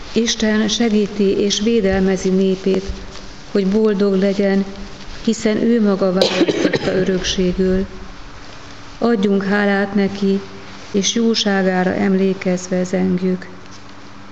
Isten segíti és védelmezi népét, hogy boldog legyen, hiszen ő maga választotta örökségül. Adjunk hálát neki, és jóságára emlékezve zengjük.